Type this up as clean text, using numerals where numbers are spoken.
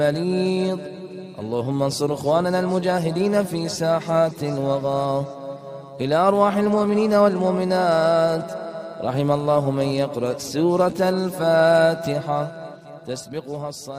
بليط. اللهم انصر إخواننا المجاهدين في ساحات الوغى. إلى أرواح المؤمنين والمؤمنات. رحم الله من يقرأ سورة الفاتحة تسبقها الصلاة.